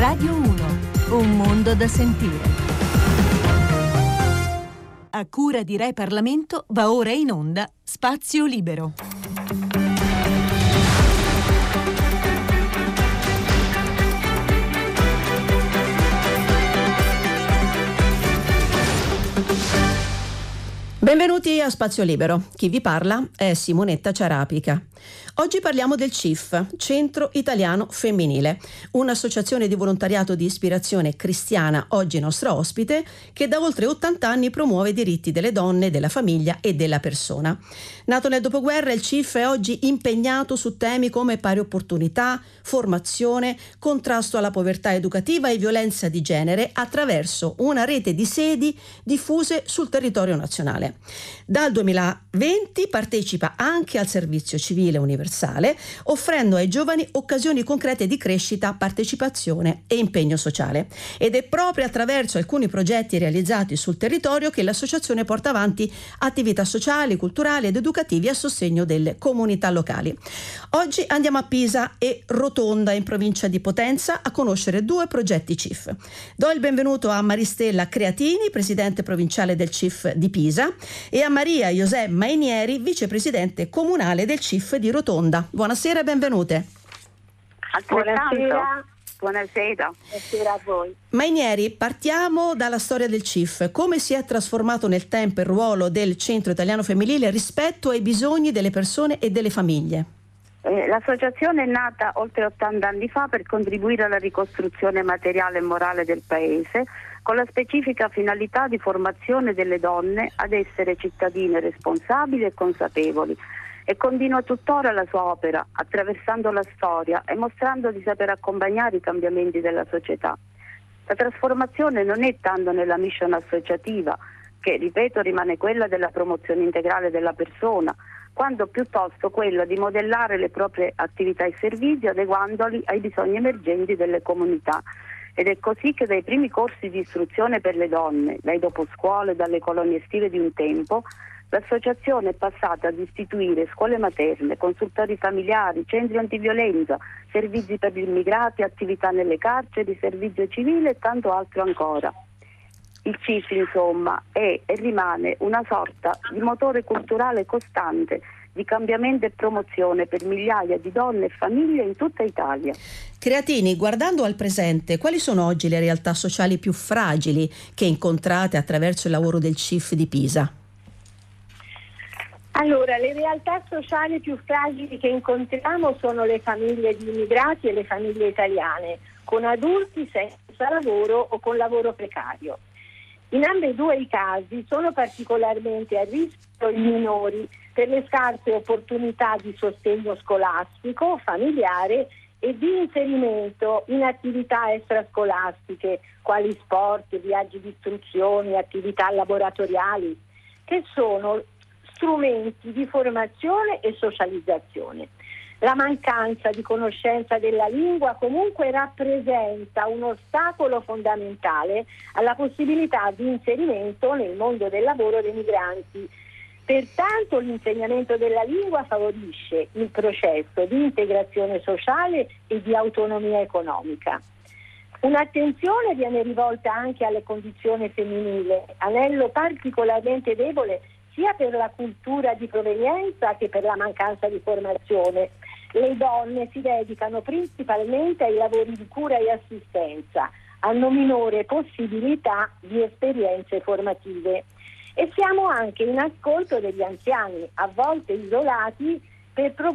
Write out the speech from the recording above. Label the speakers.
Speaker 1: Radio 1, un mondo da sentire. A cura di Rai Parlamento va ora in onda Spazio Libero.
Speaker 2: Benvenuti a Spazio Libero. Chi vi parla è Simonetta Ciarapica. Oggi parliamo del CIF, Centro Italiano Femminile, un'associazione di volontariato di ispirazione cristiana, oggi nostra ospite, che da oltre 80 anni promuove i diritti delle donne, della famiglia e della persona. Nato nel dopoguerra, il CIF è oggi impegnato su temi come pari opportunità, formazione, contrasto alla povertà educativa e violenza di genere attraverso una rete di sedi diffuse sul territorio nazionale. Dal 2020 partecipa anche al servizio civile universale, offrendo ai giovani occasioni concrete di crescita, partecipazione e impegno sociale. Ed è proprio attraverso alcuni progetti realizzati sul territorio che l'associazione porta avanti attività sociali, culturali ed educativi a sostegno delle comunità locali. Oggi andiamo a Pisa e Rotonda, in provincia di Potenza, a conoscere due progetti CIF. Do il benvenuto a Maristella Creatini, presidente provinciale del CIF di Pisa, e a Maria José Mainieri, vicepresidente comunale del CIF di Rotonda. Buonasera e benvenute.
Speaker 3: Buonasera.
Speaker 4: Buonasera a voi.
Speaker 2: Mainieri, partiamo dalla storia del CIF. Come si è trasformato nel tempo il ruolo del Centro Italiano Femminile rispetto ai bisogni delle persone e delle famiglie?
Speaker 3: L'associazione è nata oltre 80 anni fa per contribuire alla ricostruzione materiale e morale del Paese, con la specifica finalità di formazione delle donne ad essere cittadine responsabili e consapevoli, e continua tuttora la sua opera, attraversando la storia e mostrando di saper accompagnare i cambiamenti della società. La trasformazione non è tanto nella mission associativa, che, ripeto, rimane quella della promozione integrale della persona, quanto piuttosto quella di modellare le proprie attività e servizi adeguandoli ai bisogni emergenti delle comunità. Ed è così che dai primi corsi di istruzione per le donne, dai doposcuole, dalle colonie estive di un tempo, l'associazione è passata ad istituire scuole materne, consultori familiari, centri antiviolenza, servizi per gli immigrati, attività nelle carceri, servizio civile e tanto altro ancora. Il CIF, insomma, è e rimane una sorta di motore culturale costante di cambiamento e promozione per migliaia di donne e famiglie in tutta Italia.
Speaker 2: Creatini, guardando al presente, quali sono oggi le realtà sociali più fragili che incontrate attraverso il lavoro del CIF di Pisa?
Speaker 4: Allora, le realtà sociali più fragili che incontriamo sono le famiglie di immigrati e le famiglie italiane, con adulti senza lavoro o con lavoro precario. In ambedue i casi sono particolarmente a rischio i minori per le scarse opportunità di sostegno scolastico, familiare e di inserimento in attività extrascolastiche, quali sport, viaggi di istruzione, attività laboratoriali, che sono strumenti di formazione e socializzazione. La mancanza di conoscenza della lingua comunque rappresenta un ostacolo fondamentale alla possibilità di inserimento nel mondo del lavoro dei migranti. Pertanto l'insegnamento della lingua favorisce il processo di integrazione sociale e di autonomia economica. Un'attenzione viene rivolta anche alle condizioni femminili, anello particolarmente debole sia per la cultura di provenienza che per la mancanza di formazione. Le donne si dedicano principalmente ai lavori di cura e assistenza, hanno minore possibilità di esperienze formative. E siamo anche in ascolto degli anziani, a volte isolati per